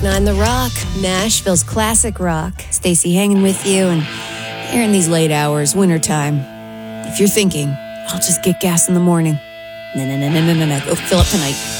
On the Rock, Nashville's classic rock. Stacey hanging with you, and here in these late hours, wintertime. If you're thinking, I'll just get gas in the morning. No. Go fill up tonight.